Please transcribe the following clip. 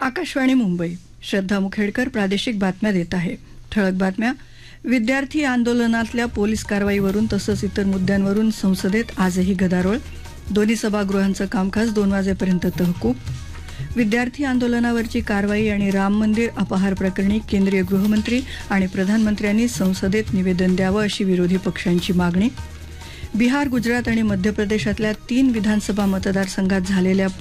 आकाशवाणी मुंबई. श्रद्धा मुखेडकर प्रादेशिक बातम्या देत आहे. ठळक बातम्या. विद्यार्थी आंदोलनातल्या पोलीस कारवाईवरून तसंच इतर मुद्द्यांवरून संसदेत आजही गदारोळ. दोन्ही सभागृहांचं कामकाज 2 वाजेपर्यंत तहकूब. विद्यार्थी आंदोलनावरची कारवाई आणि राम मंदिर अपहार प्रकरणी केंद्रीय गृहमंत्री आणि प्रधानमंत्र्यांनी संसदेत निवेदन द्यावं अशी विरोधी पक्षांची मागणी. बिहार, गुजरात आणि मध्य प्रदेशातल्या 3 विधानसभा मतदारसंघात झालेल्या